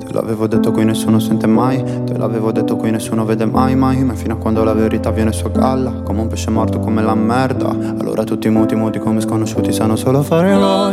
Te l'avevo detto qui nessuno sente mai, te l'avevo detto qui nessuno vede mai mai. Ma fino a quando la verità viene su a galla, come un pesce morto come la merda. Allora tutti muti muti come sconosciuti sanno solo fare gol.